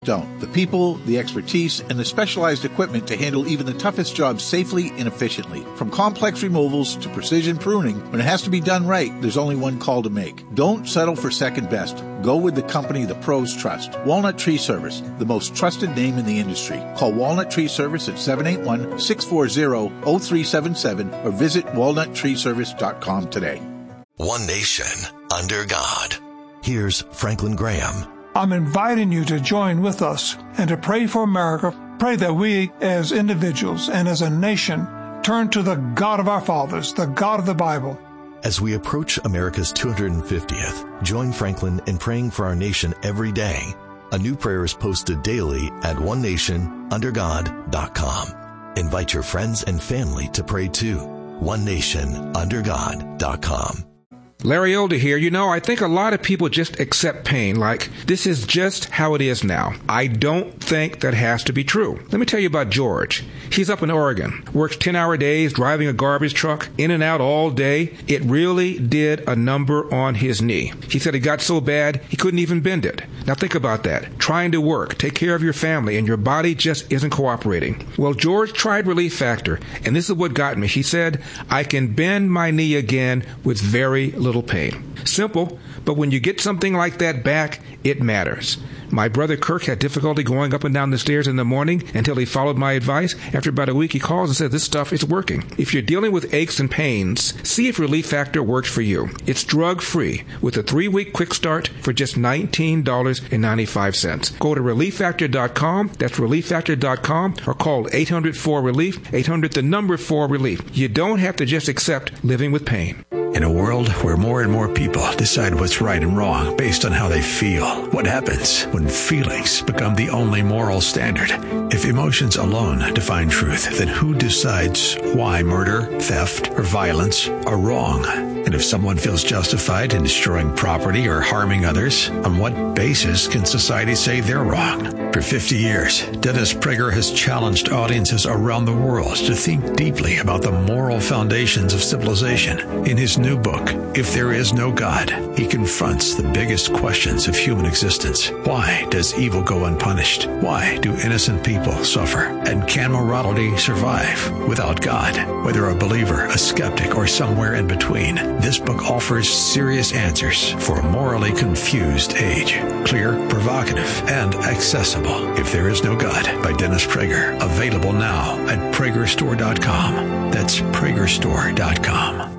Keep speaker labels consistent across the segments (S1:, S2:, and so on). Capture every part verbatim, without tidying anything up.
S1: don't. The people, the expertise, and the specialized equipment to handle even the toughest jobs safely and efficiently. From complex removals to precision pruning, when it has to be done right, there's only one call to make. Don't settle for second best. Go with the company the pros trust. Walnut Tree Service, the most trusted name in the industry. Call Walnut Tree Service at seven eight one, six four zero, zero three seven seven or visit walnut tree service dot com today.
S2: One nation under God. Here's Franklin Graham.
S3: I'm inviting you to join with us and to pray for America. Pray that we as individuals and as a nation turn to the God of our fathers, the God of the Bible.
S2: As we approach America's two hundred fiftieth, join Franklin in praying for our nation every day. A new prayer is posted daily at one nation under god dot com. Invite your friends and family to pray too. one nation under god dot com.
S4: Larry Elder here. You know, I think a lot of people just accept pain like this is just how it is now. I don't think that has to be true. Let me tell you about George. He's up in Oregon, works ten-hour days, driving a garbage truck, in and out all day. It really did a number on his knee. He said it got so bad he couldn't even bend it. Now think about that. Trying to work, take care of your family, and your body just isn't cooperating. Well, George tried Relief Factor, and this is what got me. He said, I can bend my knee again with very little little pain. Simple, but when you get something like that back, it matters. My brother Kirk had difficulty going up and down the stairs in the morning until he followed my advice. After about a week, he calls and says, this stuff is working. If you're dealing with aches and pains, see if Relief Factor works for you. It's drug-free with a three-week quick start for just nineteen dollars and ninety-five cents. Go to relief factor dot com. That's relief factor dot com or call eight hundred four relief, eight hundred the number four relief. You don't have to just accept living with pain.
S5: In a world where more and more people decide what's right and wrong based on how they feel, what happens when feelings become the only moral standard? If emotions alone define truth, then who decides why murder, theft, or violence are wrong? And if someone feels justified in destroying property or harming others, on what basis can society say they're wrong? For fifty years, Dennis Prager has challenged audiences around the world to think deeply about the moral foundations of civilization. In his new book, If There Is No God, he confronts the biggest questions of human existence. Why does evil go unpunished? Why do innocent people suffer? And can morality survive without God? Whether a believer, a skeptic, or somewhere in between, this book offers serious answers for a morally confused age. Clear, provocative, and accessible. If There Is No God by Dennis Prager. Available now at prager store dot com. That's prager store dot com.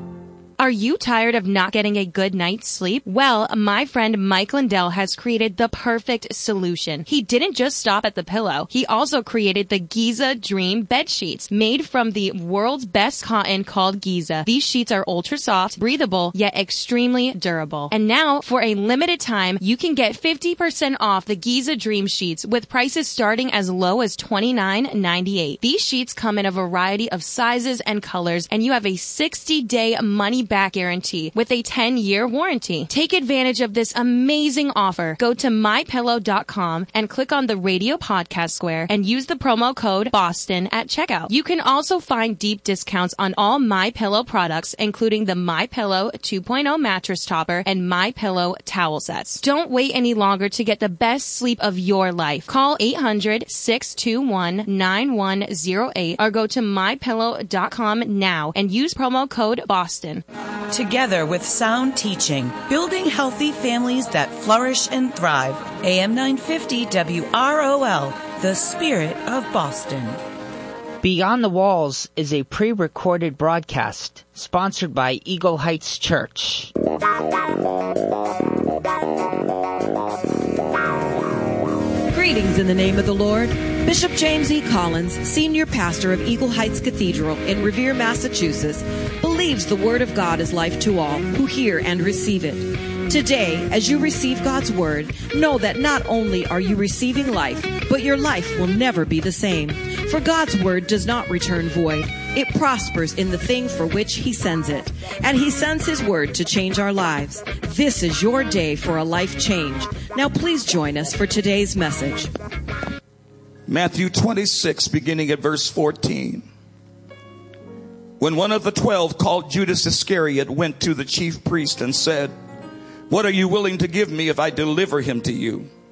S6: Are you tired of not getting a good night's sleep? Well, my friend Mike Lindell has created the perfect solution. He didn't just stop at the pillow. He also created the Giza Dream bed sheets, made from the world's best cotton called Giza. These sheets are ultra soft, breathable, yet extremely durable. And now, for a limited time, you can get fifty percent off the Giza Dream sheets with prices starting as low as twenty-nine ninety-eight. These sheets come in a variety of sizes and colors, and you have a sixty-day money back guarantee with a ten-year warranty. Take advantage of this amazing offer. Go to my pillow dot com and click on the radio podcast square and use the promo code BOSTON at checkout. You can also find deep discounts on all MyPillow products, including the MyPillow two point oh mattress topper and MyPillow towel sets. Don't wait any longer to get the best sleep of your life. Call eight hundred, six two one, nine one zero eight or go to my pillow dot com now and use promo code BOSTON.
S7: Together with sound teaching, building healthy families that flourish and thrive. A M nine fifty W R O L, the spirit of Boston.
S8: Beyond the Walls is a pre-recorded broadcast sponsored by Eagle Heights Church.
S9: Greetings in the name of the Lord. Bishop James E. Collins, Senior Pastor of Eagle Heights Cathedral in Revere, Massachusetts, believes the Word of God is life to all who hear and receive it. Today, as you receive God's Word, know that not only are you receiving life, but your life will never be the same. For God's Word does not return void. It prospers in the thing for which He sends it. And He sends His Word to change our lives. This is your day for a life change. Now please join us for today's message.
S10: Matthew twenty-six, beginning at verse fourteen. When one of the twelve, called Judas Iscariot, went to the chief priest and said, "What are you willing to give me if I deliver him to you?"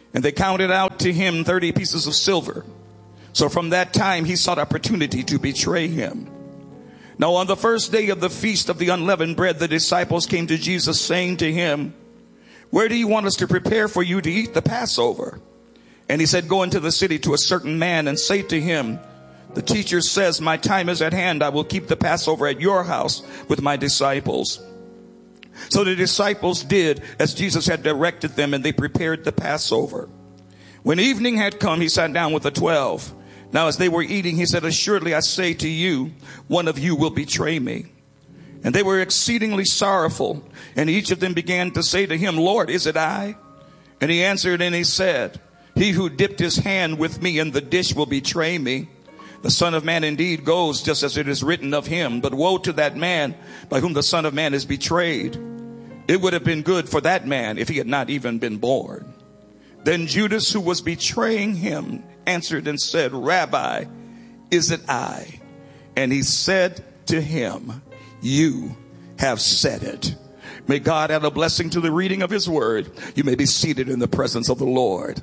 S10: And they counted out to him thirty pieces of silver. So from that time he sought opportunity to betray him. Now on the first day of the feast of the unleavened bread, the disciples came to Jesus saying to him, "Where do you want us to prepare for you to eat the Passover?" And he said, "Go into the city to a certain man and say to him, the teacher says, my time is at hand. I will keep the Passover at your house with my disciples." So the disciples did as Jesus had directed them, and they prepared the Passover. When evening had come, he sat down with the twelve. Now as they were eating, he said, "Assuredly I say to you, one of you will betray me." And they were exceedingly sorrowful, and each of them began to say to him, "Lord, is it I?" And he answered and he said, "He who dipped his hand with me in the dish will betray me. The Son of Man indeed goes just as it is written of him, but woe to that man by whom the Son of Man is betrayed. It would have been good for that man if he had not even been born." Then Judas, who was betraying him, answered and said, "Rabbi, is it I?" And he said to him, "You have said it." May God add a blessing to the reading of his word. You may be seated in the presence of the Lord.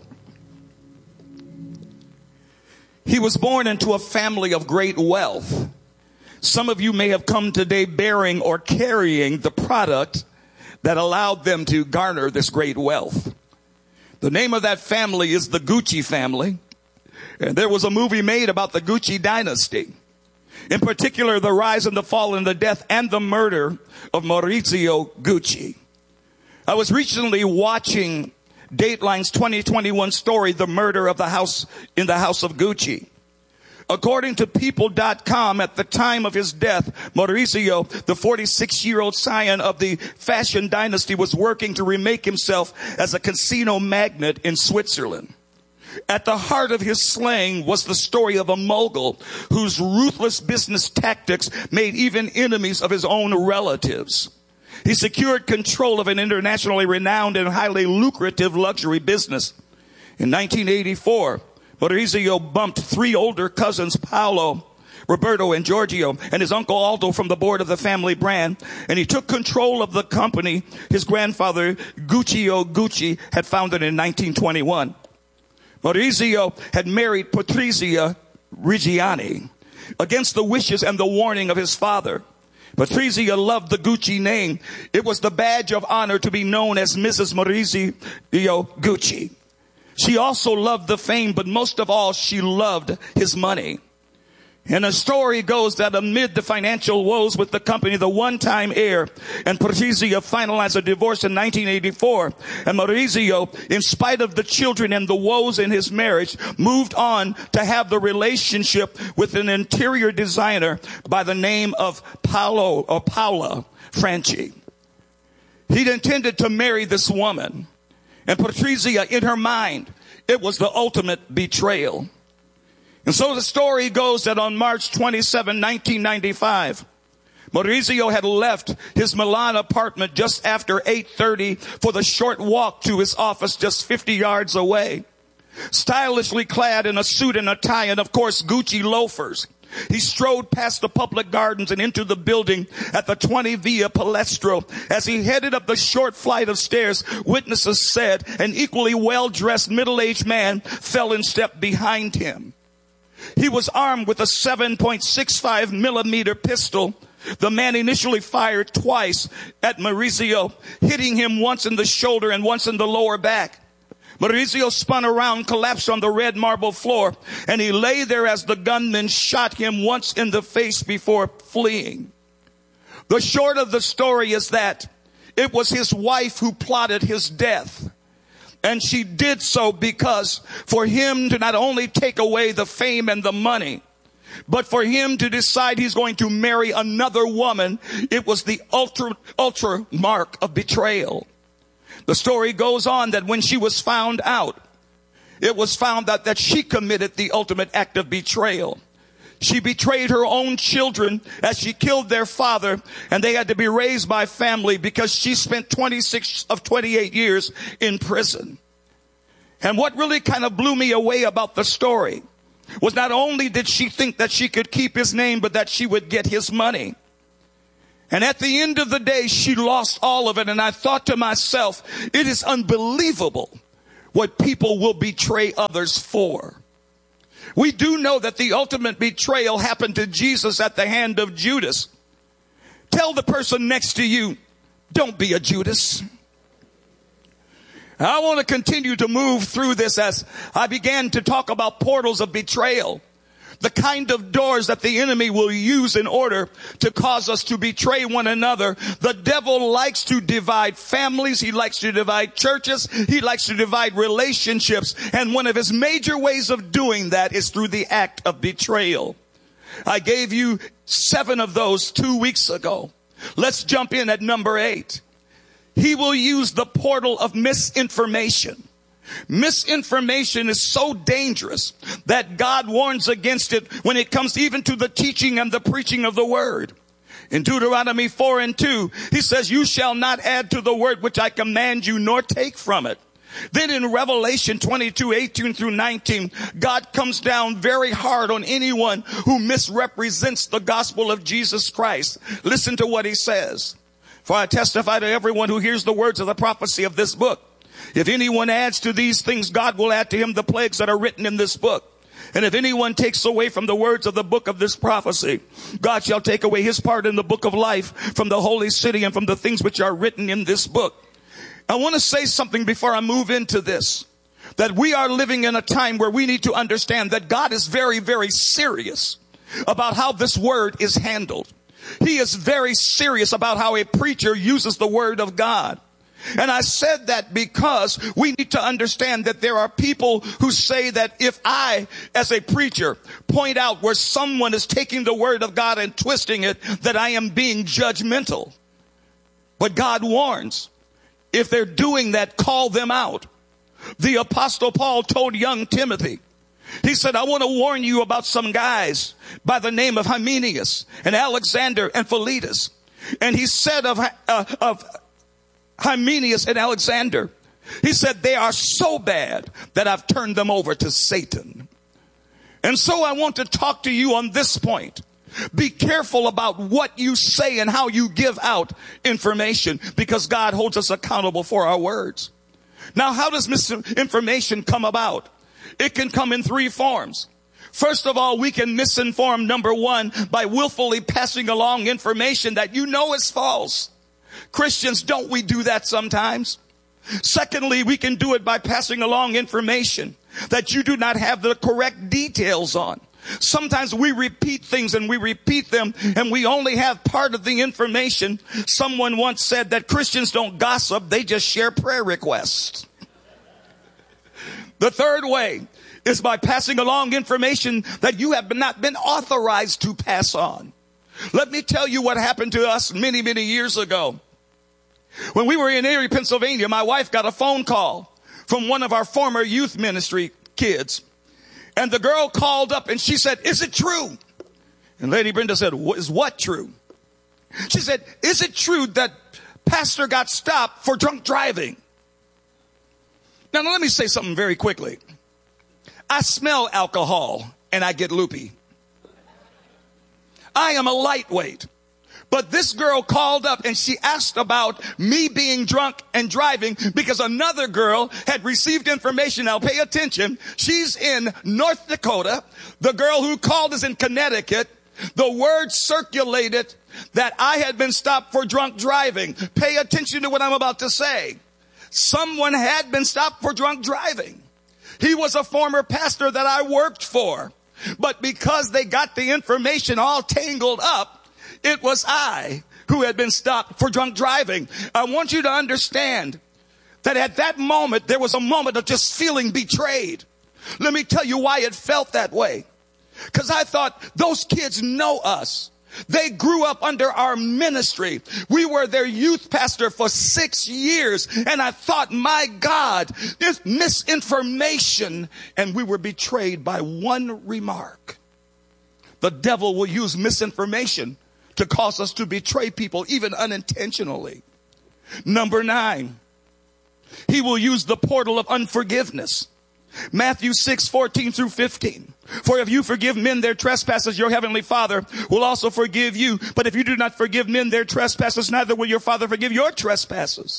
S10: He was born into a family of great wealth. Some of you may have come today bearing or carrying the product that allowed them to garner this great wealth. The name of that family is the Gucci family. And there was a movie made about the Gucci dynasty. In particular, the rise and the fall and the death and the murder of Maurizio Gucci. I was recently watching Dateline's twenty twenty-one story, The Murder of the House in the House of Gucci. According to people dot com, at the time of his death, Maurizio, the forty-six-year-old scion of the fashion dynasty, was working to remake himself as a casino magnate in Switzerland. At the heart of his slaying was the story of a mogul whose ruthless business tactics made even enemies of his own relatives. He secured control of an internationally renowned and highly lucrative luxury business. In nineteen eighty-four, Maurizio bumped three older cousins, Paolo, Roberto, and Giorgio, and his uncle Aldo from the board of the family brand, and he took control of the company his grandfather, Guccio Gucci, had founded in nineteen twenty-one. Maurizio had married Patrizia Reggiani against the wishes and the warning of his father. Patrizia loved the Gucci name. It was the badge of honor to be known as Missus Maurizio Gucci. She also loved the fame, but most of all, she loved his money. And the story goes that amid the financial woes with the company, the one-time heir and Patrizia finalized a divorce in nineteen eighty-four. And Maurizio, in spite of the children and the woes in his marriage, moved on to have the relationship with an interior designer by the name of Paolo or Paola Franchi. He'd intended to marry this woman. And Patrizia, in her mind, it was the ultimate betrayal. And so the story goes that on March twenty-seventh, nineteen ninety-five, Maurizio had left his Milan apartment just after eight thirty for the short walk to his office just fifty yards away. Stylishly clad in a suit and a tie and, of course, Gucci loafers, he strode past the public gardens and into the building at the twenty Via Palestro. As he headed up the short flight of stairs, witnesses said an equally well-dressed middle-aged man fell in step behind him. He was armed with a seven point six five millimeter pistol. The man initially fired twice at Maurizio, hitting him once in the shoulder and once in the lower back. Maurizio spun around, collapsed on the red marble floor, and he lay there as the gunman shot him once in the face before fleeing. The short of the story is that it was his wife who plotted his death. And she did so because for him to not only take away the fame and the money, but for him to decide he's going to marry another woman, it was the ultra, ultra mark of betrayal. The story goes on that when she was found out, it was found out that she committed the ultimate act of betrayal. She betrayed her own children as she killed their father, and they had to be raised by family because she spent twenty-six of twenty-eight years in prison. And what really kind of blew me away about the story was not only did she think that she could keep his name, but that she would get his money. And at the end of the day, she lost all of it. And I thought to myself, it is unbelievable what people will betray others for. We do know that the ultimate betrayal happened to Jesus at the hand of Judas. Tell the person next to you, don't be a Judas. I want to continue to move through this as I began to talk about portals of betrayal. The kind of doors that the enemy will use in order to cause us to betray one another. The devil likes to divide families. He likes to divide churches. He likes to divide relationships. And one of his major ways of doing that is through the act of betrayal. I gave you seven of those two weeks ago. Let's jump in at number eight. He will use the portal of misinformation. Misinformation is so dangerous that God warns against it when it comes even to the teaching and the preaching of the word. In Deuteronomy four and two, he says, you shall not add to the word which I command you, nor take from it. Then in Revelation twenty-two, eighteen through nineteen, God comes down very hard on anyone who misrepresents the gospel of Jesus Christ. Listen to what he says. For I testify to everyone who hears the words of the prophecy of this book. If anyone adds to these things, God will add to him the plagues that are written in this book. And if anyone takes away from the words of the book of this prophecy, God shall take away his part in the book of life from the holy city and from the things which are written in this book. I want to say something before I move into this, that we are living in a time where we need to understand that God is very, very serious about how this word is handled. He is very serious about how a preacher uses the word of God. And I said that because we need to understand that there are people who say that if I, as a preacher, point out where someone is taking the word of God and twisting it, that I am being judgmental. But God warns, if they're doing that, call them out. The Apostle Paul told young Timothy, he said, I want to warn you about some guys by the name of Hymenaeus and Alexander and Philetus. And he said of, uh, of Hymenaeus and Alexander, he said, they are so bad that I've turned them over to Satan. And so I want to talk to you on this point. Be careful about what you say and how you give out information, because God holds us accountable for our words. Now, how does misinformation come about? It can come in three forms. First of all, we can misinform, number one, by willfully passing along information that you know is false. Christians, don't we do that sometimes? Secondly, we can do it by passing along information that you do not have the correct details on. Sometimes we repeat things and we repeat them and we only have part of the information. Someone once said that Christians don't gossip, they just share prayer requests. The third way is by passing along information that you have not been authorized to pass on. Let me tell you what happened to us many, many years ago. When we were in Erie, Pennsylvania, my wife got a phone call from one of our former youth ministry kids. And the girl called up and she said, is it true? And Lady Brenda said, is what true? She said, is it true that pastor got stopped for drunk driving? Now, let me say something very quickly. I smell alcohol and I get loopy. I am a lightweight. But this girl called up and she asked about me being drunk and driving because another girl had received information. Now pay attention. She's in North Dakota. The girl who called is in Connecticut. The word circulated that I had been stopped for drunk driving. Pay attention to what I'm about to say. Someone had been stopped for drunk driving. He was a former pastor that I worked for. But because they got the information all tangled up, it was I who had been stopped for drunk driving. I want you to understand that at that moment, there was a moment of just feeling betrayed. Let me tell you why it felt that way. Because I thought, those kids know us. They grew up under our ministry. We were their youth pastor for six years. And I thought, my God, this misinformation. And we were betrayed by one remark. The devil will use misinformation to cause us to betray people, even unintentionally. Number nine, he will use the portal of unforgiveness. Matthew six, fourteen through fifteen. For if you forgive men their trespasses, your heavenly Father will also forgive you. But if you do not forgive men their trespasses, neither will your Father forgive your trespasses.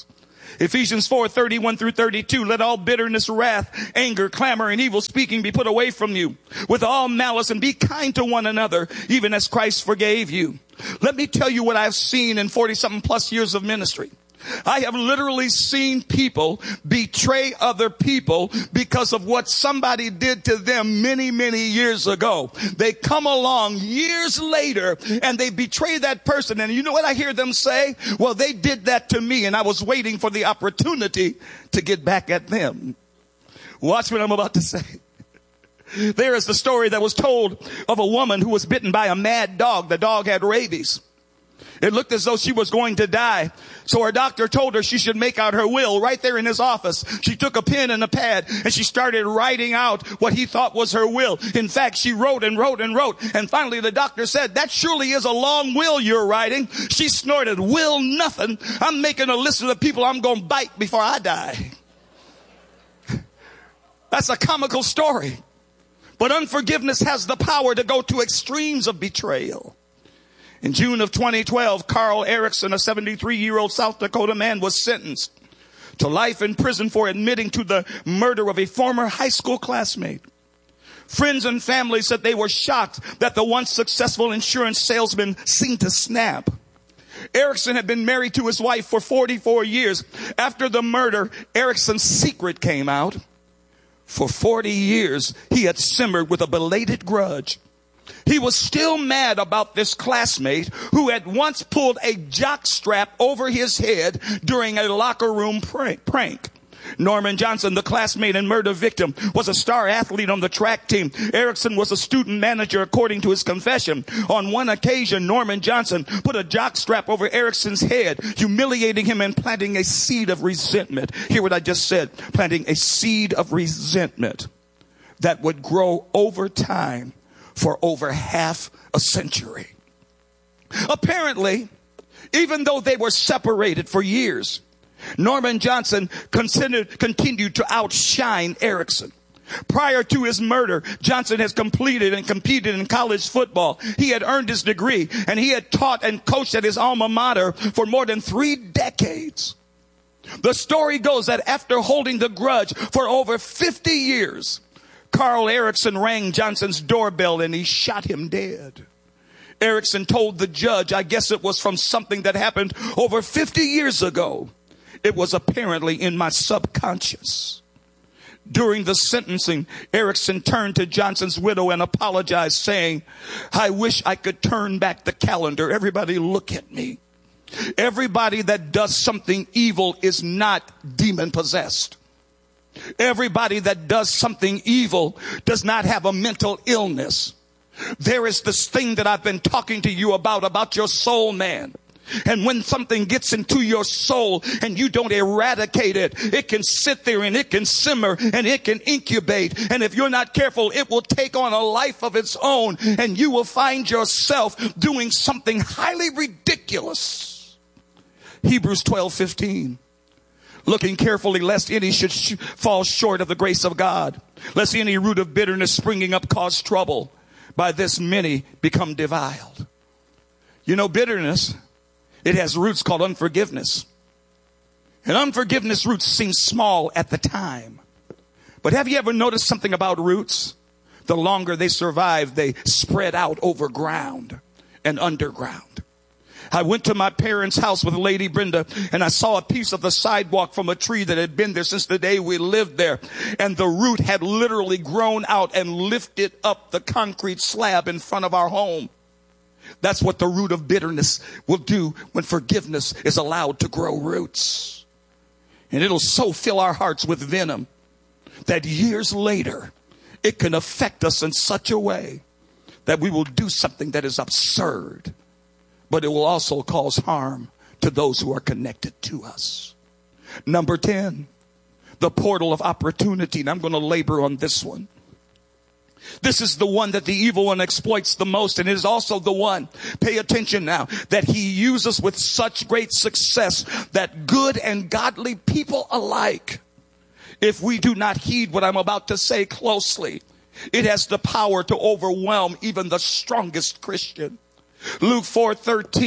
S10: Ephesians four, thirty-one through thirty-two, let all bitterness, wrath, anger, clamor, and evil speaking be put away from you with all malice, and be kind to one another, even as Christ forgave you. Let me tell you what I've seen in forty something plus years of ministry. I have literally seen people betray other people because of what somebody did to them many, many years ago. They come along years later and they betray that person. And you know what I hear them say? Well, they did that to me and I was waiting for the opportunity to get back at them. Watch what I'm about to say. There is the story that was told of a woman who was bitten by a mad dog. The dog had rabies. It looked as though she was going to die. So her doctor told her she should make out her will right there in his office. She took a pen and a pad and she started writing out what he thought was her will. In fact, she wrote and wrote and wrote. And finally the doctor said, that surely is a long will you're writing. She snorted, will nothing. I'm making a list of the people I'm going to bite before I die. That's a comical story. But unforgiveness has the power to go to extremes of betrayal. In June of twenty twelve, Carl Erickson, a seventy-three-year-old South Dakota man, was sentenced to life in prison for admitting to the murder of a former high school classmate. Friends and family said they were shocked that the once successful insurance salesman seemed to snap. Erickson had been married to his wife for forty-four years. After the murder, Erickson's secret came out. For forty years, he had simmered with a belated grudge. He was still mad about this classmate who had once pulled a jockstrap over his head during a locker room prank. Norman Johnson, the classmate and murder victim, was a star athlete on the track team. Erickson was a student manager, according to his confession. On one occasion, Norman Johnson put a jockstrap over Erickson's head, humiliating him and planting a seed of resentment. Hear what I just said. Planting a seed of resentment that would grow over time for over half a century. Apparently, even though they were separated for years, Norman Johnson considered, continued to outshine Erickson. Prior to his murder, Johnson has completed and competed in college football. He had earned his degree and he had taught and coached at his alma mater for more than three decades. The story goes that after holding the grudge for over fifty years, Carl Erickson rang Johnson's doorbell and he shot him dead. Erickson told the judge, I guess it was from something that happened over fifty years ago. It was apparently in my subconscious. During the sentencing, Erickson turned to Johnson's widow and apologized, saying, I wish I could turn back the calendar. Everybody look at me. Everybody that does something evil is not demon possessed. Everybody that does something evil does not have a mental illness. There is this thing that I've been talking to you about, about your soul man. And when something gets into your soul and you don't eradicate it, it can sit there and it can simmer and it can incubate. And if you're not careful, it will take on a life of its own and you will find yourself doing something highly ridiculous. Hebrews twelve fifteen. Looking carefully lest any should sh- fall short of the grace of God, lest any root of bitterness springing up cause trouble. By this many become defiled. You know, bitterness, it has roots called unforgiveness. And unforgiveness roots seem small at the time. But have you ever noticed something about roots? The longer they survive, they spread out over ground and underground. I went to my parents' house with Lady Brenda and I saw a piece of the sidewalk from a tree that had been there since the day we lived there. And the root had literally grown out and lifted up the concrete slab in front of our home. That's what the root of bitterness will do when forgiveness is allowed to grow roots. And it'll so fill our hearts with venom that years later it can affect us in such a way that we will do something that is absurd. But it will also cause harm to those who are connected to us. Number ten, the portal of opportunity. And I'm going to labor on this one. This is the one that the evil one exploits the most. And it is also the one, pay attention now, that he uses with such great success that good and godly people alike, if we do not heed what I'm about to say closely, it has the power to overwhelm even the strongest Christian. Luke four thirteen.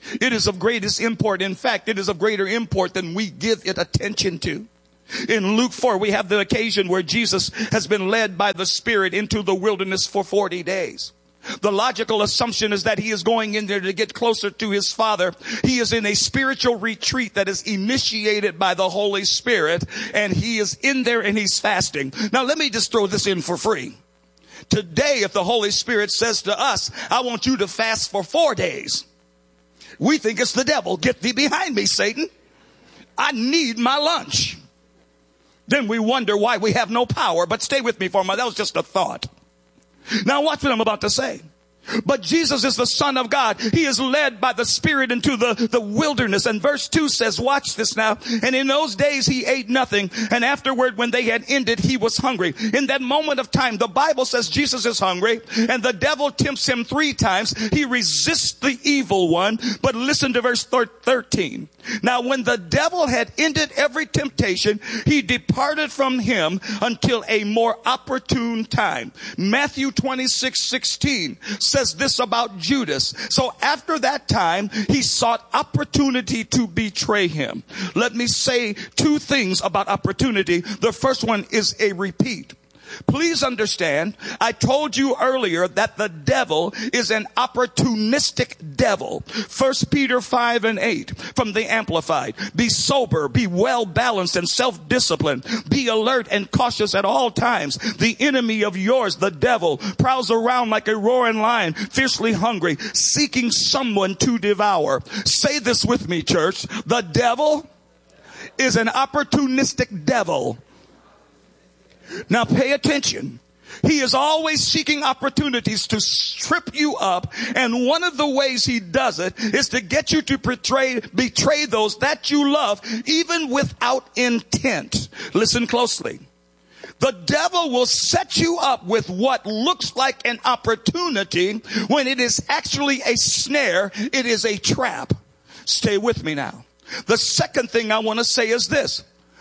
S10: It is of greatest import. In fact, it is of greater import than we give it attention to. In Luke four, we have the occasion where Jesus has been led by the Spirit into the wilderness for forty days. The logical assumption is that he is going in there to get closer to his Father. He is in a spiritual retreat that is initiated by the Holy Spirit, and he is in there and he's fasting. Now, let me just throw this in for free. Today, if the Holy Spirit says to us, I want you to fast for four days, we think it's the devil. Get thee behind me, Satan. I need my lunch. Then we wonder why we have no power. But stay with me for a moment. That was just a thought. Now watch what I'm about to say. But Jesus is the Son of God. He is led by the Spirit into the, the wilderness. And verse two says, watch this now. And in those days he ate nothing. And afterward, when they had ended, he was hungry. In that moment of time, the Bible says Jesus is hungry. And the devil tempts him three times. He resists the evil one. But listen to verse thirteen. Now when the devil had ended every temptation, he departed from him until a more opportune time. Matthew twenty-six sixteen says this about Judas. So after that time, he sought opportunity to betray him. Let me say two things about opportunity. The first one is a repeat. Please understand, I told you earlier that the devil is an opportunistic devil. First Peter five and eight from the Amplified. Be sober, be well balanced and self-disciplined. Be alert and cautious at all times. The enemy of yours, the devil, prowls around like a roaring lion, fiercely hungry, seeking someone to devour. Say this with me, church. The devil is an opportunistic devil. Now pay attention. He is always seeking opportunities to trip you up. And one of the ways he does it is to get you to betray, betray those that you love, even without intent. Listen closely. The devil will set you up with what looks like an opportunity when it is actually a snare. It is a trap. Stay with me now. The second thing I want to say is this.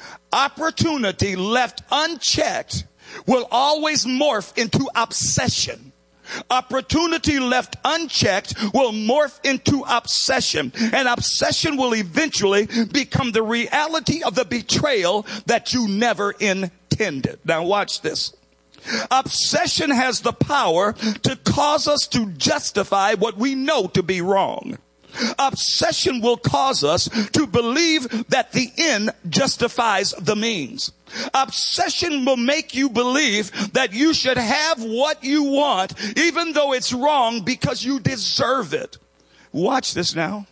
S10: Opportunity left unchecked will always morph into obsession. Opportunity left unchecked will morph into obsession. And obsession will eventually become the reality of the betrayal that you never intended. Now watch this. Obsession has the power to cause us to justify what we know to be wrong. Obsession will cause us to believe that the end justifies the means. Obsession will make you believe that you should have what you want, even though it's wrong, because you deserve it. Watch this now.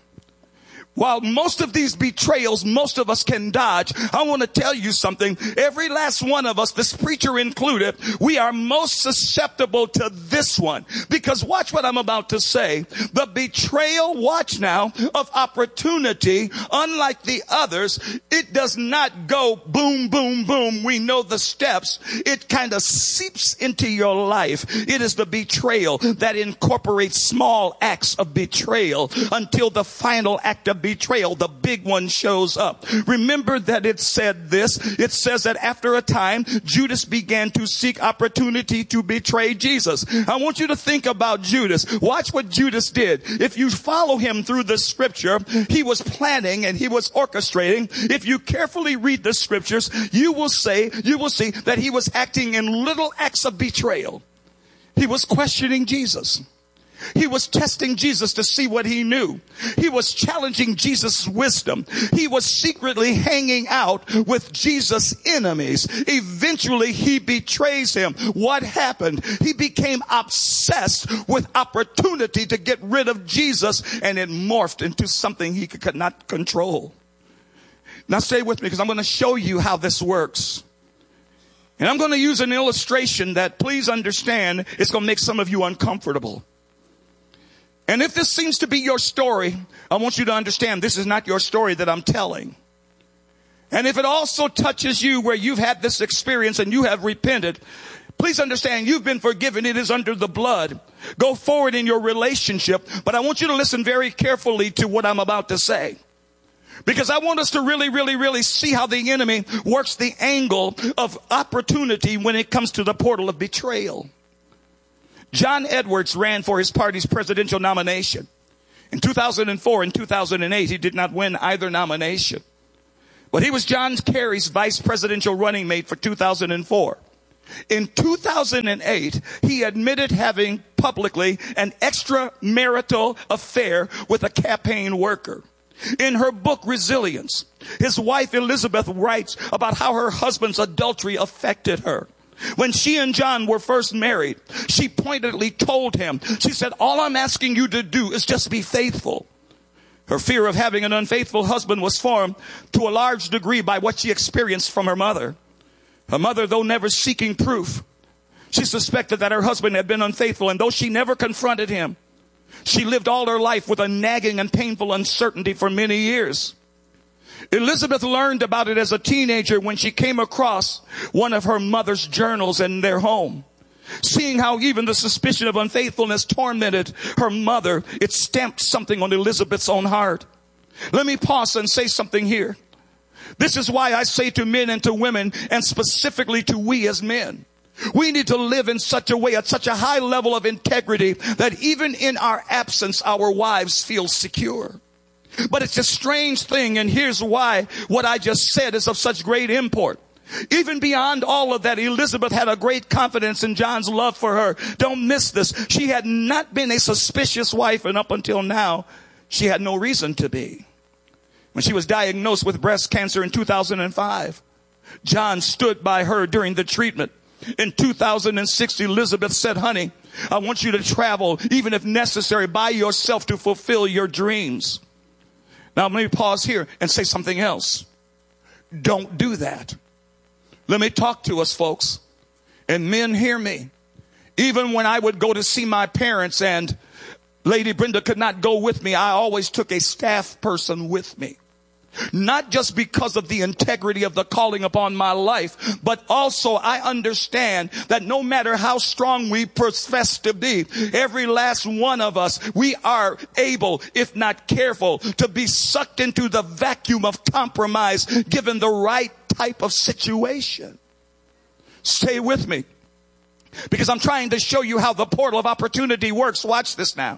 S10: While most of these betrayals, most of us can dodge, I want to tell you something. Every last one of us, this preacher included, we are most susceptible to this one. Because watch what I'm about to say. The betrayal, watch now, of opportunity, unlike the others, it does not go boom, boom, boom. We know the steps. It kind of seeps into your life. It is the betrayal that incorporates small acts of betrayal until the final act of betrayal, the big one, shows up. Remember that it said this. It says that after a time, Judas began to seek opportunity to betray Jesus. I want you to think about Judas. Watch what Judas did. If you follow him through the scripture, he was planning and he was orchestrating. If you carefully read the scriptures, you will say, you will see that he was acting in little acts of betrayal. He was questioning Jesus. He was testing Jesus to see what he knew. He was challenging Jesus' wisdom. He was secretly hanging out with Jesus' enemies. Eventually, he betrays him. What happened? He became obsessed with opportunity to get rid of Jesus, and it morphed into something he could not control. Now stay with me, because I'm going to show you how this works. And I'm going to use an illustration that, please understand, it's going to make some of you uncomfortable. And if this seems to be your story, I want you to understand this is not your story that I'm telling. And if it also touches you where you've had this experience and you have repented, please understand you've been forgiven. It is under the blood. Go forward in your relationship. But I want you to listen very carefully to what I'm about to say. Because I want us to really, really, really see how the enemy works the angle of opportunity when it comes to the portal of betrayal. John Edwards ran for his party's presidential nomination. In two thousand four and two thousand eight, he did not win either nomination. But he was John Kerry's vice presidential running mate for two thousand four. In two thousand eight, he admitted having publicly an extramarital affair with a campaign worker. In her book, Resilience, his wife Elizabeth writes about how her husband's adultery affected her. When she and John were first married, she pointedly told him, she said, all I'm asking you to do is just be faithful. Her fear of having an unfaithful husband was formed to a large degree by what she experienced from her mother. Her mother, though never seeking proof, she suspected that her husband had been unfaithful, and though she never confronted him, she lived all her life with a nagging and painful uncertainty for many years. Elizabeth learned about it as a teenager when she came across one of her mother's journals in their home. Seeing how even the suspicion of unfaithfulness tormented her mother, it stamped something on Elizabeth's own heart. Let me pause and say something here. This is why I say to men and to women, and specifically to we as men, we need to live in such a way, at such a high level of integrity, that even in our absence, our wives feel secure. But it's a strange thing, and here's why what I just said is of such great import. Even beyond all of that, Elizabeth had a great confidence in John's love for her. Don't miss this. She had not been a suspicious wife, and up until now, she had no reason to be. When she was diagnosed with breast cancer in two thousand five, John stood by her during the treatment. In two thousand six, Elizabeth said, honey, I want you to travel, even if necessary, by yourself to fulfill your dreams. Now, let me pause here and say something else. Don't do that. Let me talk to us, folks. And men, hear me. Even when I would go to see my parents and Lady Brenda could not go with me, I always took a staff person with me. Not just because of the integrity of the calling upon my life, but also I understand that no matter how strong we profess to be, every last one of us, we are able, if not careful, to be sucked into the vacuum of compromise given the right type of situation. Stay with me, because I'm trying to show you how the portal of opportunity works. Watch this now.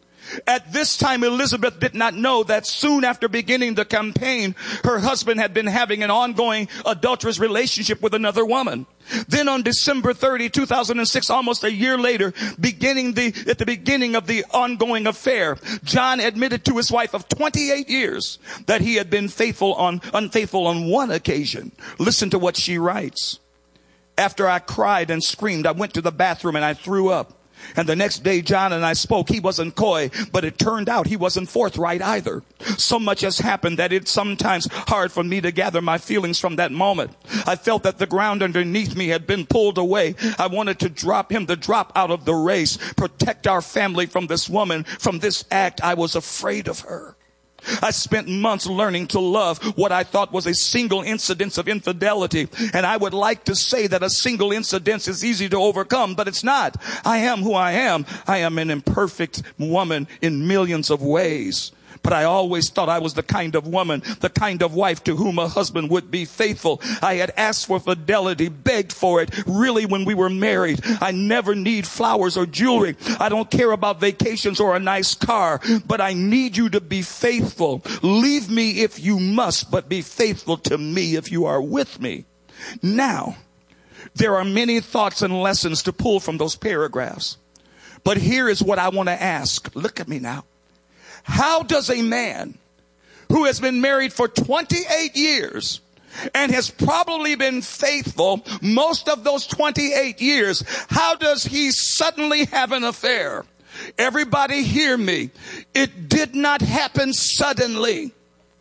S10: At this time, Elizabeth did not know that soon after beginning the campaign, her husband had been having an ongoing adulterous relationship with another woman. Then on December thirtieth, two thousand six, almost a year later, beginning the, at the beginning of the ongoing affair, John admitted to his wife of twenty-eight years that he had been faithful on, unfaithful on one occasion. Listen to what she writes. After I cried and screamed, I went to the bathroom and I threw up. And the next day, John and I spoke. He wasn't coy, but it turned out he wasn't forthright either. So much has happened that it's sometimes hard for me to gather my feelings from that moment. I felt that the ground underneath me had been pulled away. I wanted to drop him, to drop out of the race, protect our family from this woman, from this act. I was afraid of her. I spent months learning to love what I thought was a single incidence of infidelity. And I would like to say that a single incidence is easy to overcome, but it's not. I am who I am. I am an imperfect woman in millions of ways. But I always thought I was the kind of woman, the kind of wife to whom a husband would be faithful. I had asked for fidelity, begged for it, really, when we were married. I never need flowers or jewelry. I don't care about vacations or a nice car, but I need you to be faithful. Leave me if you must, but be faithful to me if you are with me. Now, there are many thoughts and lessons to pull from those paragraphs. But here is what I want to ask. Look at me now. How does a man who has been married for twenty-eight years and has probably been faithful most of those twenty-eight years, how does he suddenly have an affair? Everybody hear me. It did not happen suddenly.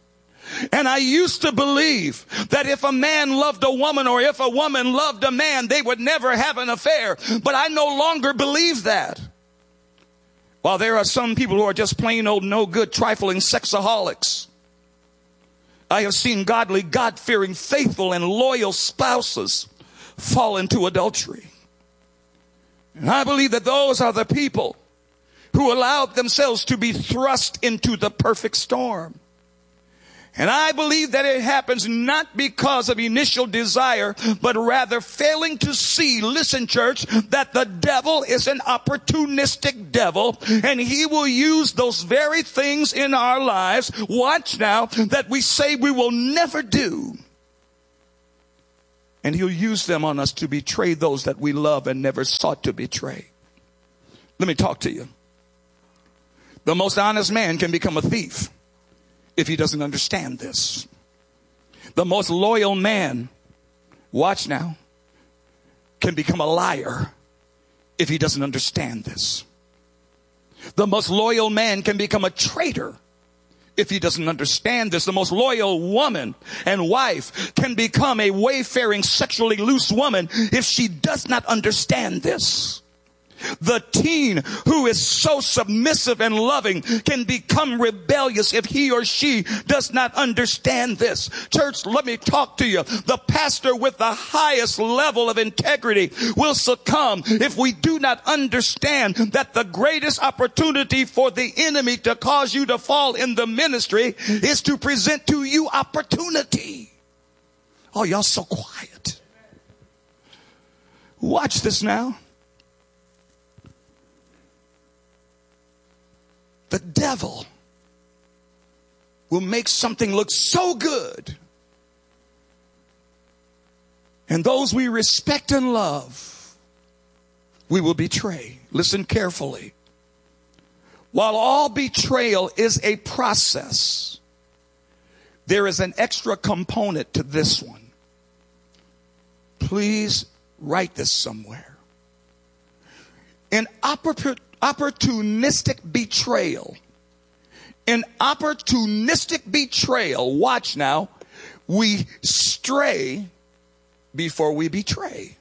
S10: And I used to believe that if a man loved a woman or if a woman loved a man, they would never have an affair. But I no longer believe that. While there are some people who are just plain old no good, trifling sexaholics, I have seen godly, God-fearing, faithful, and loyal spouses fall into adultery. And I believe that those are the people who allowed themselves to be thrust into the perfect storm. And I believe that it happens not because of initial desire, but rather failing to see, listen church, that the devil is an opportunistic devil, and he will use those very things in our lives, watch now, that we say we will never do. And he'll use them on us to betray those that we love and never sought to betray. Let me talk to you. The most honest man can become a thief if he doesn't understand this. The most loyal man, watch now, can become a liar if he doesn't understand this. The most loyal man can become a traitor if he doesn't understand this. The most loyal woman and wife can become a wayfaring, sexually loose woman if she does not understand this. The teen who is so submissive and loving can become rebellious if he or she does not understand this. Church, let me talk to you. The pastor with the highest level of integrity will succumb if we do not understand that the greatest opportunity for the enemy to cause you to fall in the ministry is to present to you opportunity. Oh, y'all so quiet. Watch this now. The devil will make something look so good, and those we respect and love, we will betray. Listen carefully. While all betrayal is a process, there is an extra component to this one. Please write this somewhere. An opportunity Opportunistic betrayal. In opportunistic betrayal, watch now, we stray before we betray.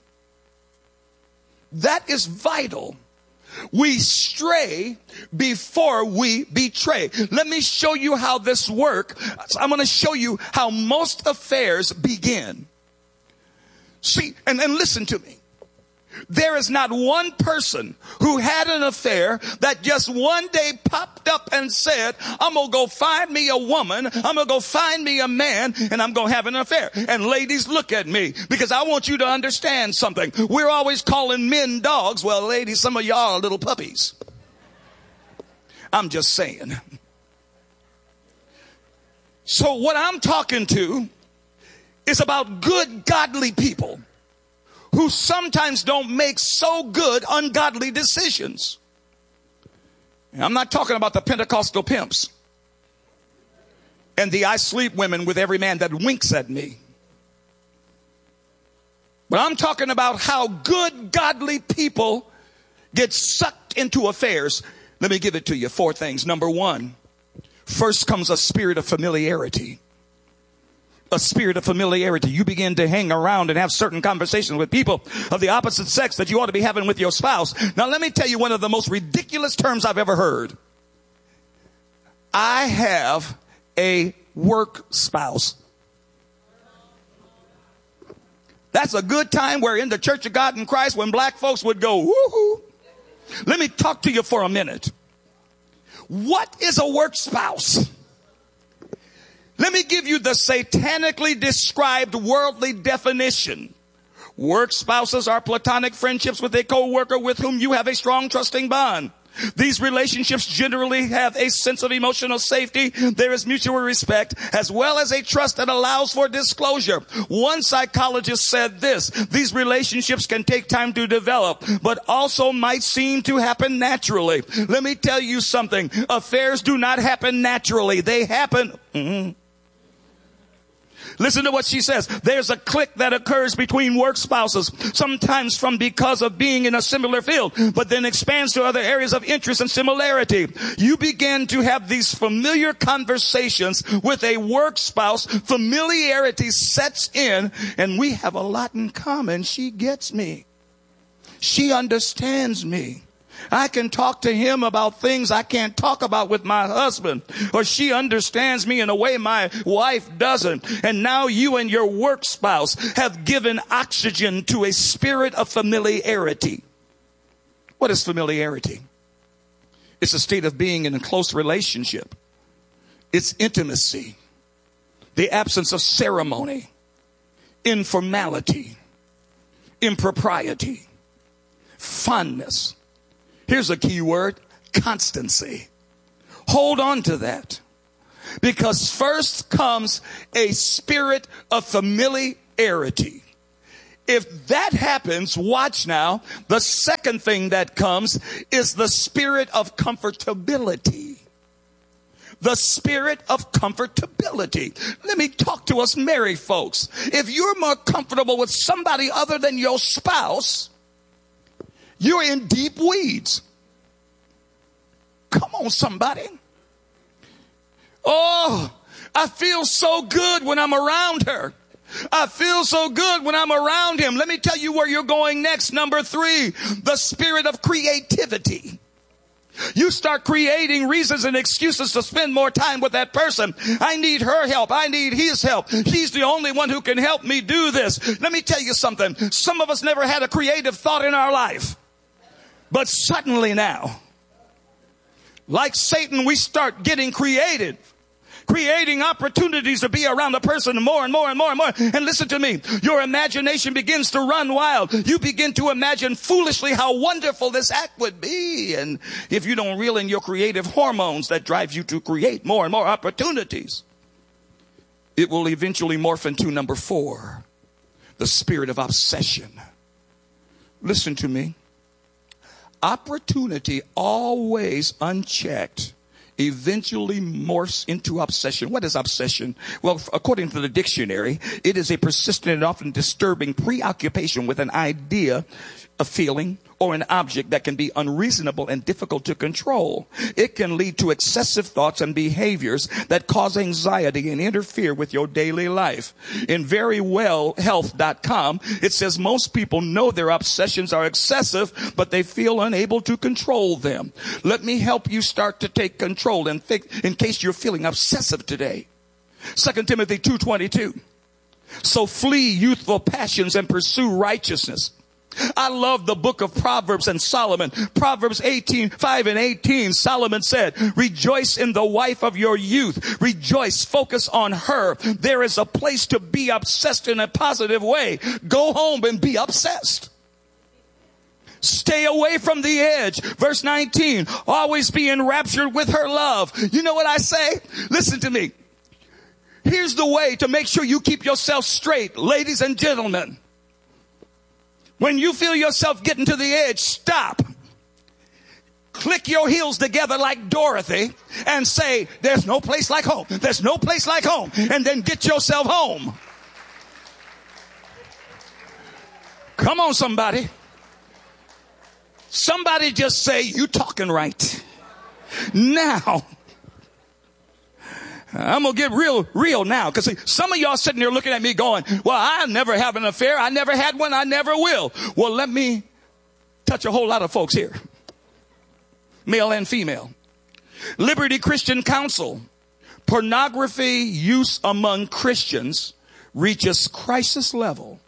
S10: That is vital. We stray before we betray. Let me show you how this works. I'm going to show you how most affairs begin. See, and, and listen to me. There is not one person who had an affair that just one day popped up and said, I'm going to go find me a woman, I'm going to go find me a man, and I'm going to have an affair. And ladies, look at me, because I want you to understand something. We're always calling men dogs. Well, ladies, some of y'all are little puppies. I'm just saying. So what I'm talking to is about good, godly people who sometimes don't make so good ungodly decisions. And I'm not talking about the Pentecostal pimps and the I sleep women with every man that winks at me. But I'm talking about how good, godly people get sucked into affairs. Let me give it to you. Four things. Number one, first comes a spirit of familiarity. A spirit of familiarity. You begin to hang around and have certain conversations with people of the opposite sex that you ought to be having with your spouse. Now, let me tell you one of the most ridiculous terms I've ever heard. I have a work spouse. That's a good time where in the Church of God in Christ, when black folks would go, woohoo. Let me talk to you for a minute. What is a work spouse? Let me give you the satanically described worldly definition. Work spouses are platonic friendships with a co-worker with whom you have a strong trusting bond. These relationships generally have a sense of emotional safety. There is mutual respect as well as a trust that allows for disclosure. One psychologist said this: these relationships can take time to develop, but also might seem to happen naturally. Let me tell you something. Affairs do not happen naturally. They happen... Mm-hmm. Listen to what she says. There's a click that occurs between work spouses, sometimes from because of being in a similar field, but then expands to other areas of interest and similarity. You begin to have these familiar conversations with a work spouse. Familiarity sets in, and we have a lot in common. She gets me. She understands me. I can talk to him about things I can't talk about with my husband, or she understands me in a way my wife doesn't. And now you and your work spouse have given oxygen to a spirit of familiarity. What is familiarity? It's a state of being in a close relationship. It's intimacy. the absence of ceremony, informality, impropriety, fondness. Here's a key word: constancy. Hold on to that, because first comes a spirit of familiarity. If that happens, watch now, the second thing that comes is the spirit of comfortability. The spirit of comfortability. Let me talk to us married folks. If you're more comfortable with somebody other than your spouse, you're in deep weeds. Come on, somebody. Oh, I feel so good when I'm around her. I feel so good when I'm around him. Let me tell you where you're going next. Number three, the spirit of creativity. You start creating reasons and excuses to spend more time with that person. I need her help. I need his help. She's the only one who can help me do this. Let me tell you something. Some of us never had a creative thought in our life. But suddenly now, like Satan, we start getting creative. Creating opportunities to be around a person more and more and more and more. And listen to me, your imagination begins to run wild. You begin to imagine foolishly how wonderful this act would be. And if you don't reel in your creative hormones that drive you to create more and more opportunities, it will eventually morph into number four, the spirit of obsession. Listen to me. Opportunity, always unchecked, eventually morphs into obsession. What is obsession? Well, according to the dictionary, it is a persistent and often disturbing preoccupation with an idea, a feeling, or an object that can be unreasonable and difficult to control. It can lead to excessive thoughts and behaviors that cause anxiety and interfere with your daily life. In very well health dot com, it says most people know their obsessions are excessive, but they feel unable to control them. Let me help you start to take control in, in case you're feeling obsessive today. Second Timothy two twenty-two. So flee youthful passions and pursue righteousness. I love the book of Proverbs and Solomon. Proverbs eighteen, five and eighteen, Solomon said, rejoice in the wife of your youth. Rejoice, focus on her. There is a place to be obsessed in a positive way. Go home and be obsessed. Stay away from the edge. Verse nineteen, always be enraptured with her love. You know what I say? Listen to me. Here's the way to make sure you keep yourself straight, ladies and gentlemen. When you feel yourself getting to the edge, stop. Click your heels together like Dorothy and say, there's no place like home. There's no place like home. And then get yourself home. Come on, somebody. Somebody just say, you talking right. Now, I'm going to get real, real now. Because some of y'all sitting there looking at me going, well, I never have an affair. I never had one. I never will. Well, let me touch a whole lot of folks here. Male and female. Liberty Christian Council. Pornography use among Christians reaches crisis level.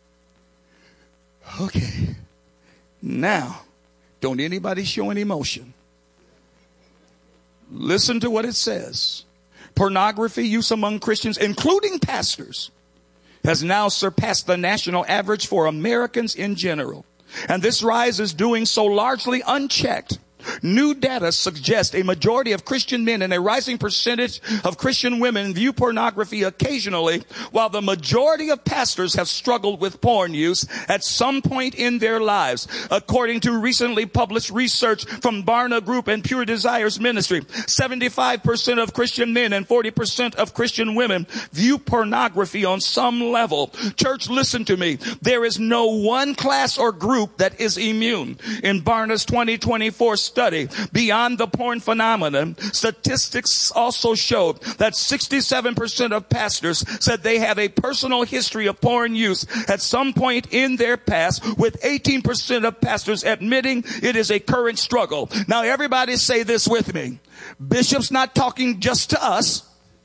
S10: Okay. Now, don't anybody show any emotion. Listen to what it says. Pornography use among Christians, including pastors, has now surpassed the national average for Americans in general. And this rise is doing so largely unchecked. New data suggests a majority of Christian men and a rising percentage of Christian women view pornography occasionally, while the majority of pastors have struggled with porn use at some point in their lives. According to recently published research from Barna Group and Pure Desires Ministry, seventy-five percent of Christian men and forty percent of Christian women view pornography on some level. Church, listen to me. There is no one class or group that is immune. In Barna's twenty twenty-four study, Beyond the Porn Phenomenon, statistics also showed that sixty-seven percent of pastors said they have a personal history of porn use at some point in their past, with eighteen percent of pastors admitting it is a current struggle. Now, everybody say this with me. Bishop's not talking just to us.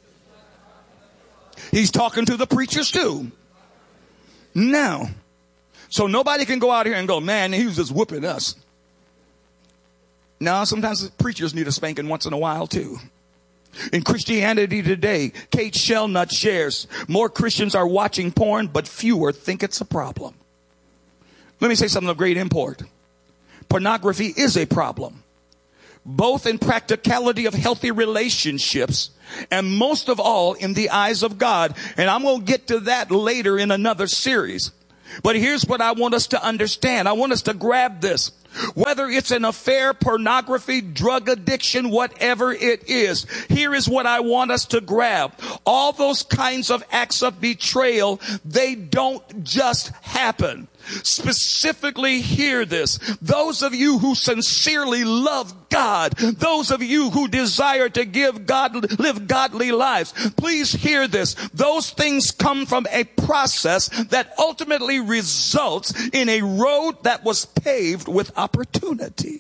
S10: He's talking to the preachers too. Now, so nobody can go out here and go, man, he was just whooping us. No, sometimes preachers need a spanking once in a while too. In Christianity today, Kate Shellnut shares, more Christians are watching porn, but fewer think it's a problem. Let me say something of great import. Pornography is a problem, both in practicality of healthy relationships and most of all in the eyes of God. And I'm going to get to that later in another series. But here's what I want us to understand. I want us to grab this. Whether it's an affair, pornography, drug addiction, whatever it is, here is what I want us to grab. All those kinds of acts of betrayal, they don't just happen. Specifically hear this. Those of you who sincerely love God, those of you who desire to give God, live godly lives, please hear this. Those things come from a process that ultimately results in a road that was paved with opportunity.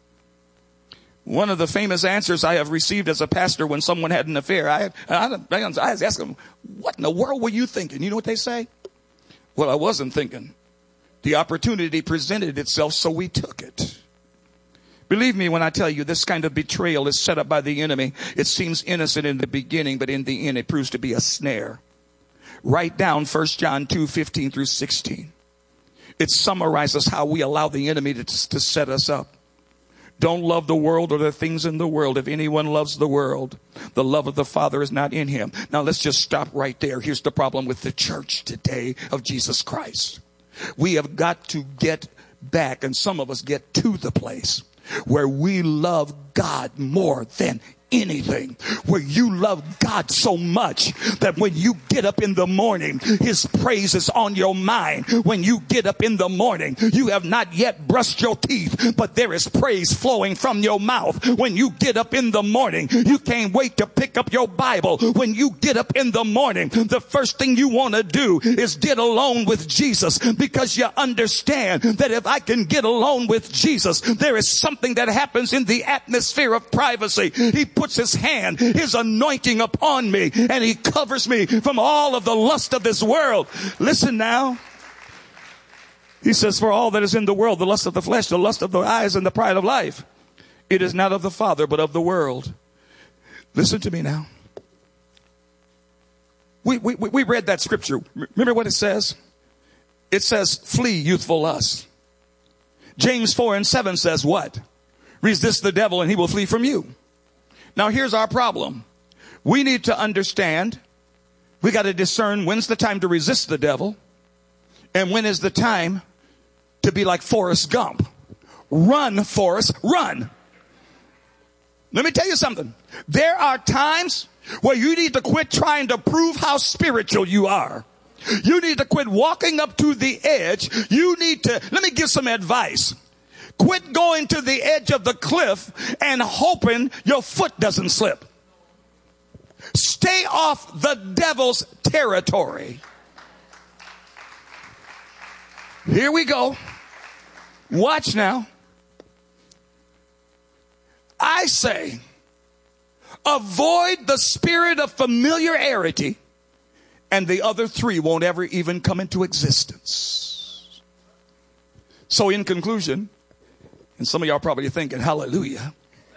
S10: One of the famous answers I have received as a pastor when someone had an affair, I, I, I was asking them, what in the world were you thinking? You know what they say? Well, I wasn't thinking. The opportunity presented itself, so we took it. Believe me when I tell you this kind of betrayal is set up by the enemy. It seems innocent in the beginning, but in the end it proves to be a snare. Write down First John two, fifteen through sixteen. It summarizes how we allow the enemy to, to set us up. Don't love the world or the things in the world. If anyone loves the world, the love of the Father is not in him. Now let's just stop right there. Here's the problem with the church today of Jesus Christ. We have got to get back, and some of us get to the place where we love God more than anything, where you love God so much that when you get up in the morning, his praise is on your mind. When you get up in the morning, you have not yet brushed your teeth, but there is praise flowing from your mouth. When you get up in the morning, you can't wait to pick up your Bible. When you get up in the morning, the first thing you want to do is get alone with Jesus, because you understand that if I can get alone with Jesus, there is something that happens in the atmosphere of privacy. He puts his hand, his anointing upon me, and he covers me from all of the lust of this world. Listen now. He says, for all that is in the world, the lust of the flesh, the lust of the eyes, and the pride of life, it is not of the Father, but of the world. Listen to me now. We, we, we read that scripture. Remember what it says? It says, flee youthful lust. James four and seven says what? Resist the devil and he will flee from you. Now here's our problem. We need to understand, we got to discern when's the time to resist the devil and when is the time to be like Forrest Gump. Run, Forrest, run. Let me tell you something. There are times where you need to quit trying to prove how spiritual you are. You need to quit walking up to the edge. You need to, let me give some advice. Quit going to the edge of the cliff and hoping your foot doesn't slip. Stay off the devil's territory. Here we go. Watch now. I say, avoid the spirit of familiarity, and the other three won't ever even come into existence. So in conclusion, and some of y'all probably thinking, hallelujah.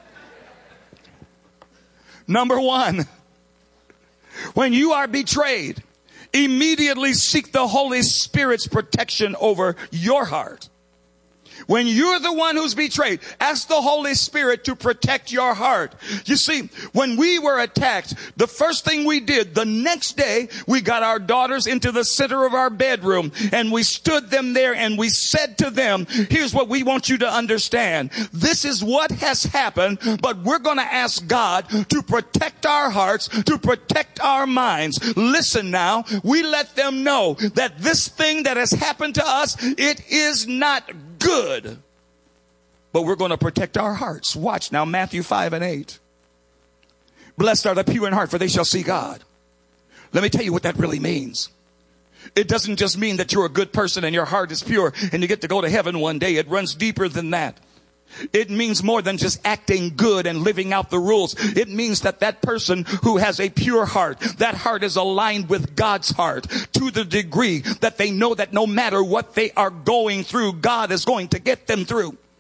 S10: Number one, when you are betrayed, immediately seek the Holy Spirit's protection over your heart. When you're the one who's betrayed, ask the Holy Spirit to protect your heart. You see, when we were attacked, the first thing we did, the next day, we got our daughters into the center of our bedroom and we stood them there and we said to them, here's what we want you to understand. This is what has happened, but we're going to ask God to protect our hearts, to protect our minds. Listen now, we let them know that this thing that has happened to us, it is not good, but we're going to protect our hearts. Watch now, Matthew five and eight. Blessed are the pure in heart, for they shall see God. Let me tell you what that really means. It doesn't just mean that you're a good person and your heart is pure and you get to go to heaven one day. It runs deeper than that. It means more than just acting good and living out the rules. It means that that person who has a pure heart, that heart is aligned with God's heart to the degree that they know that no matter what they are going through, God is going to get them through.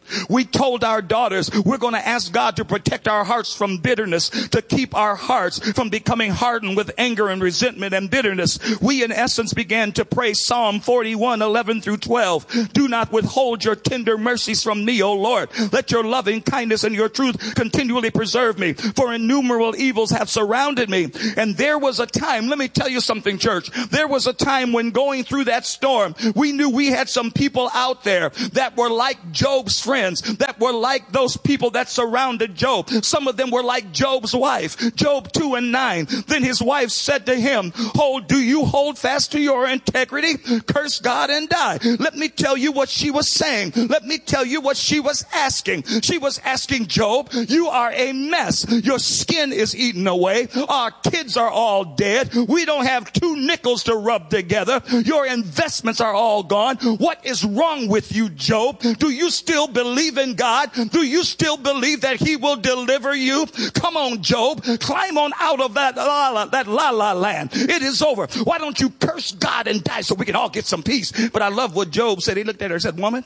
S10: We told our daughters we're going to ask God to protect our hearts from bitterness, to keep our hearts from becoming hardened with anger and resentment and bitterness. We in essence began to pray Psalm forty-one, eleven through twelve. Do not withhold your tender mercies from me, O Lord. Let your loving kindness and your truth continually preserve me, for innumerable evils have surrounded me. And there was a time, let me tell you something, church. There was a time when going through that storm, we knew we had some people out there that were like Job's friends. That were like those people that surrounded Job. Some of them were like Job's wife. Job two and nine. Then his wife said to him, hold, do you hold fast to your integrity? Curse God and die. Let me tell you what she was saying. Let me tell you what she was asking. She was asking Job, you are a mess. Your skin is eaten away. Our kids are all dead. We don't have two nickels to rub together. Your investments are all gone. What is wrong with you, Job? Do you still believe Believe in God? Do you still believe that he will deliver you? Come on, Job. Climb on out of that la la, that la la land. It is over. Why don't you curse God and die so we can all get some peace? But I love what Job said. He looked at her and said, woman,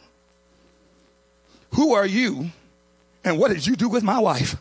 S10: who are you and what did you do with my wife?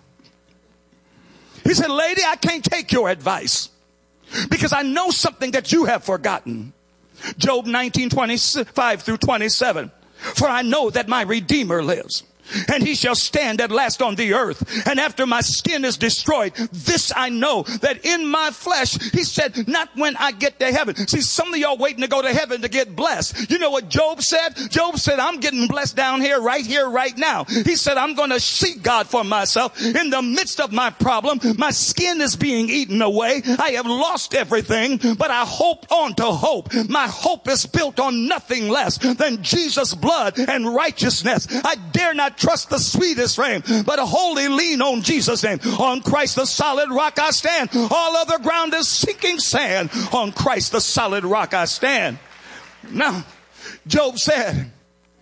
S10: He said, lady, I can't take your advice because I know something that you have forgotten. Job nineteen, twenty-five through twenty-seven. For I know that my Redeemer lives, and he shall stand at last on the earth. And after my skin is destroyed, this I know, that in my flesh, he said, not when I get to heaven. See, some of y'all waiting to go to heaven to get blessed. You know what Job said? Job said, I'm getting blessed down here, right here, right now. He said, I'm going to seek God for myself. In the midst of my problem, my skin is being eaten away. I have lost everything, but I hope on to hope. My hope is built on nothing less than Jesus' blood and righteousness. I dare not trust the sweetest frame, but wholly lean on Jesus' name. On Christ the solid rock I stand. All other ground is sinking sand. On Christ the solid rock I stand. Now, Job said,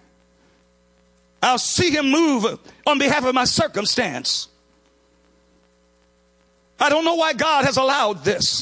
S10: I'll see him move on behalf of my circumstance. I don't know why God has allowed this.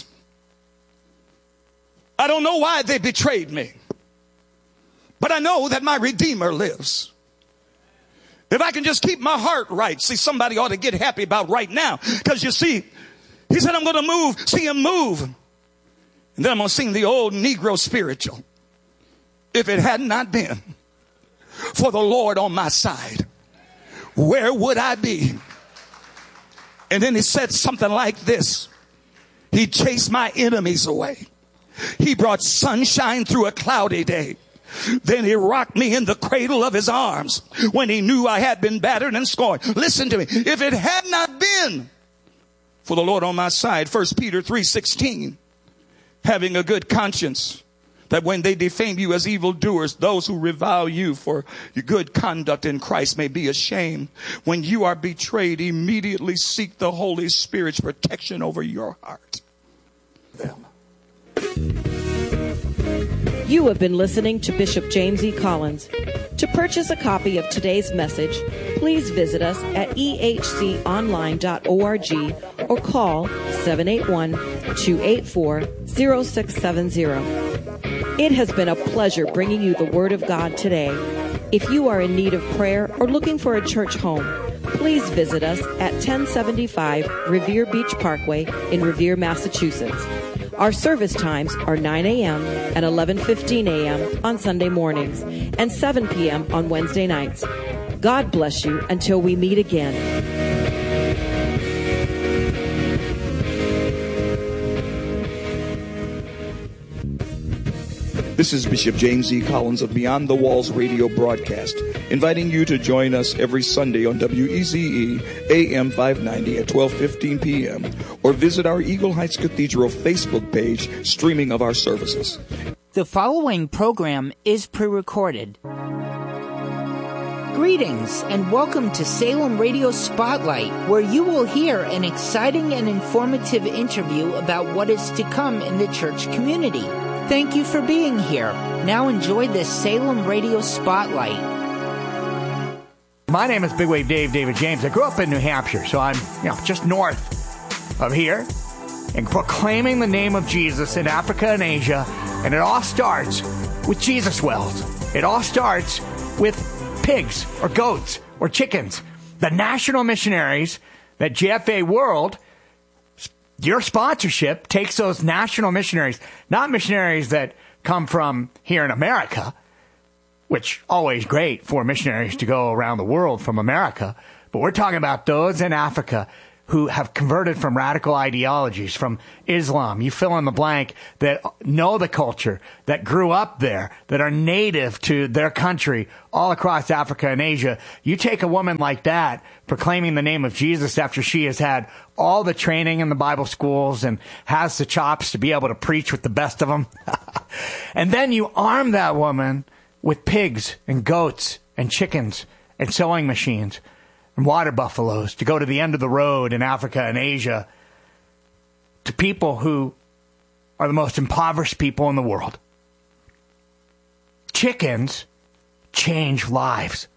S10: I don't know why they betrayed me. But I know that my Redeemer lives. If I can just keep my heart right. See, somebody ought to get happy about right now. Because you see, he said, I'm going to move, see him move. And then I'm going to sing the old Negro spiritual. If it had not been for the Lord on my side, where would I be? And then he said something like this. He chased my enemies away. He brought sunshine through a cloudy day. Then he rocked me in the cradle of his arms when he knew I had been battered and scorned. Listen to me. If it had not been for the Lord on my side, First Peter three sixteen, having a good conscience, that when they defame you as evildoers, those who revile you for your good conduct in Christ may be ashamed. When you are betrayed, immediately seek the Holy Spirit's protection over your heart. Them.
S9: You have been listening to Bishop James E. Collins. To purchase a copy of today's message, please visit us at e h c online dot org or call seven eight one, two eight four, zero six seven zero. It has been a pleasure bringing you the Word of God today. If you are in need of prayer or looking for a church home, please visit us at ten seventy-five Revere Beach Parkway in Revere, Massachusetts. Our service times are nine a.m. and eleven fifteen a.m. on Sunday mornings and seven p.m. on Wednesday nights. God bless you until we meet again.
S10: This is Bishop James E. Collins of Beyond the Walls radio broadcast, inviting you to join us every Sunday on W E Z E A M five ninety at twelve fifteen p.m. or visit our Eagle Heights Cathedral Facebook page streaming of our services.
S8: The following program is pre-recorded. Greetings and welcome to Salem Radio Spotlight, where you will hear an exciting and informative interview about what is to come in the church community. Thank you for being here. Now enjoy this Salem Radio Spotlight.
S11: My name is Big Wave Dave, David James. I grew up in New Hampshire, so I'm you know just north of here, and proclaiming the name of Jesus in Africa and Asia. And it all starts with Jesus Wells. It all starts with pigs or goats or chickens. The national missionaries that J F A World, your sponsorship, takes those national missionaries, not missionaries that come from here in America, which always great for missionaries to go around the world from America, but we're talking about those in Africa who have converted from radical ideologies, from Islam, you fill in the blank, that know the culture, that grew up there, that are native to their country all across Africa and Asia. You take a woman like that proclaiming the name of Jesus after she has had all the training in the Bible schools and has the chops to be able to preach with the best of them. And then you arm that woman with pigs and goats and chickens and sewing machines and water buffaloes to go to the end of the road in Africa and Asia to people who are the most impoverished people in the world. Chickens change lives.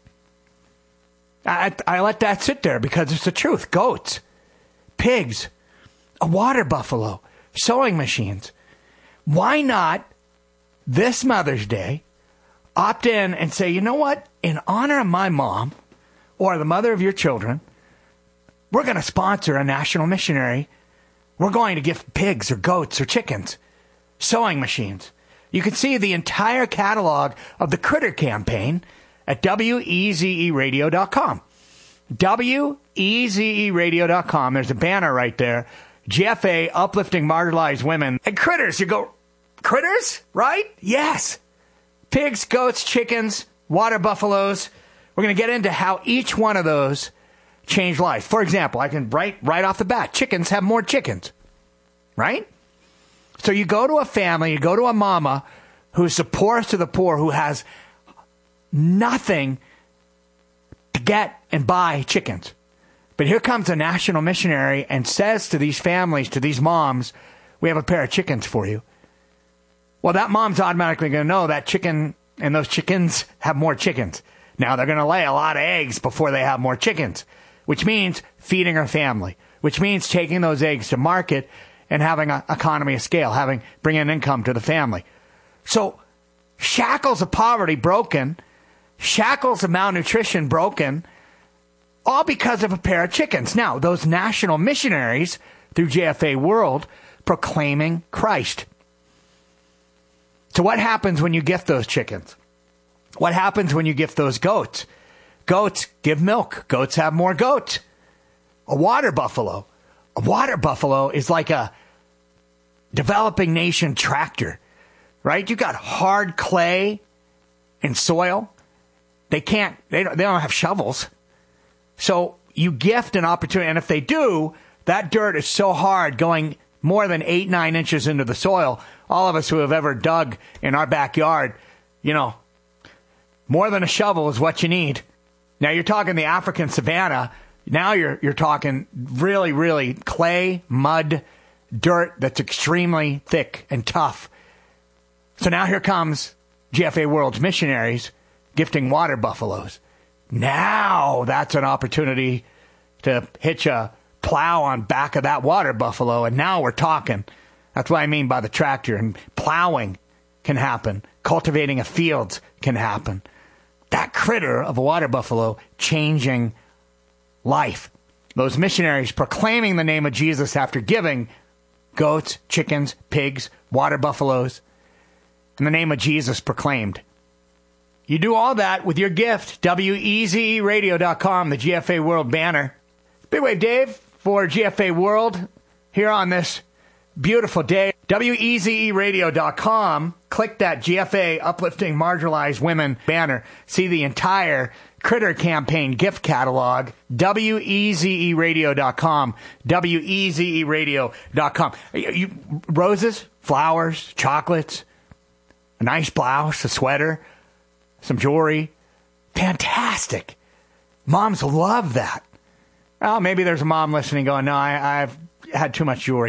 S11: I, I let that sit there because it's the truth. Goats, pigs, a water buffalo, sewing machines. Why not this Mother's Day opt in and say, you know what? In honor of my mom, or the mother of your children, we're going to sponsor a national missionary. We're going to give pigs or goats or chickens, sewing machines. You can see the entire catalog of the Critter campaign at W E Z E radio dot com. W E Z E radio dot com. There's a banner right there. J F A, uplifting marginalized women. And critters, you go, critters, right? Yes. Pigs, goats, chickens, water buffaloes. We're going to get into how each one of those change lives. For example, I can write right off the bat, chickens have more chickens, right? So you go to a family, you go to a mama who's the poorest of the poor, who has nothing to get and buy chickens. But here comes a national missionary and says to these families, to these moms, we have a pair of chickens for you. Well, that mom's automatically going to know that chicken and those chickens have more chickens. Now, they're going to lay a lot of eggs before they have more chickens, which means feeding her family, which means taking those eggs to market and having an economy of scale, having bringing income to the family. So shackles of poverty broken, shackles of malnutrition broken, all because of a pair of chickens. Now, those national missionaries through J F A World proclaiming Christ. So what happens when you gift those chickens? What happens when you gift those goats? Goats give milk. Goats have more goats. A water buffalo. A water buffalo is like a developing nation tractor, right? You got hard clay and soil. They can't, they don't, they don't have shovels. So you gift an opportunity. And if they do, that dirt is so hard, going more than eight, nine inches into the soil. All of us who have ever dug in our backyard, you know, more than a shovel is what you need. Now you're talking the African savanna. Now you're you're talking really, really clay, mud, dirt that's extremely thick and tough. So now here comes J F A World's missionaries gifting water buffaloes. Now that's an opportunity to hitch a plow on back of that water buffalo, and now we're talking. That's what I mean by the tractor. And plowing can happen. Cultivating a field can happen. That critter of a water buffalo changing life. Those missionaries proclaiming the name of Jesus after giving goats, chickens, pigs, water buffaloes, in the name of Jesus proclaimed. You do all that with your gift, W E Z E radio dot com, the G F A World banner. Big Wave Dave for G F A World here on this beautiful day. W E Z E radio dot com. Click that G F A Uplifting Marginalized Women banner. See the entire Critter campaign gift catalog. W E Z E radio dot com. W E Z E radio dot com. You, you, roses, flowers, chocolates, a nice blouse, a sweater, some jewelry. Fantastic. Moms love that. Well, maybe there's a mom listening going, no, I, I've had too much jewelry.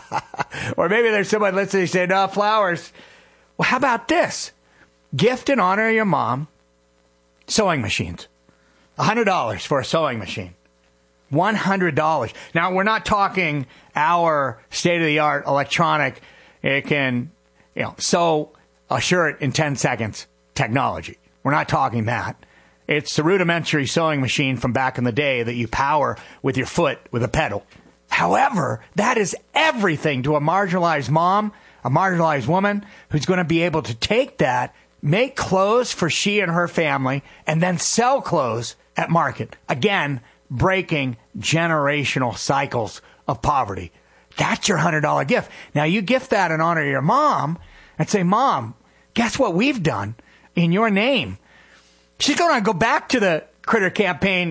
S11: Or maybe there's somebody listening saying, no, flowers. Well, how about this? Gift in honor of your mom, sewing machines. one hundred dollars for a sewing machine. one hundred dollars. Now, we're not talking our state-of-the-art electronic, it can, you know, sew a shirt in ten seconds technology. We're not talking that. It's the rudimentary sewing machine from back in the day that you power with your foot with a pedal. However, that is everything to a marginalized mom, a marginalized woman who's going to be able to take that, make clothes for she and her family, and then sell clothes at market. Again, breaking generational cycles of poverty. That's your one hundred dollars gift. Now, you gift that in honor of your mom and say, Mom, guess what we've done in your name? She's going to go back to the Critter Campaign